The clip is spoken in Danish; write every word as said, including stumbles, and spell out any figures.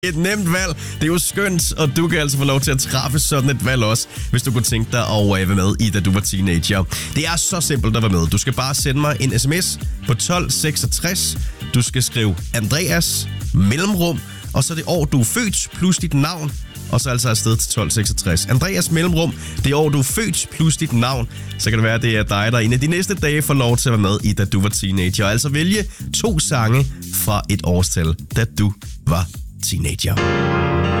Et nemt valg. Det er jo skønt, og du kan altså få lov til at træffe sådan et valg også, hvis du kunne tænke dig at være med i, da du var teenager. Det er så simpelt at være med. Du skal bare sende mig en sms på tolv seksogtres. Du skal skrive Andreas, mellemrum, og så det år, du er født, plus dit navn, og så altså afsted til tolv seksogtres. Andreas mellemrum, det år, du er født, plus dit navn. Så kan det være, at det er dig, der en af de næste dage får lov til at være med i, da du var teenager. Altså vælge to sange fra et årstal, da du var teenager.